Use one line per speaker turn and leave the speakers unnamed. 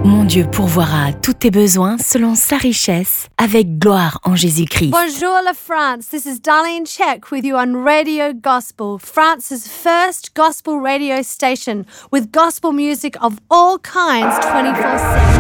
Mon Dieu pourvoira à tous tes besoins selon sa richesse, avec gloire en Jésus-Christ.
Bonjour la France, this is Darlene Check with you on Radio Gospel, France's first gospel radio station with gospel music of all kinds 24/7.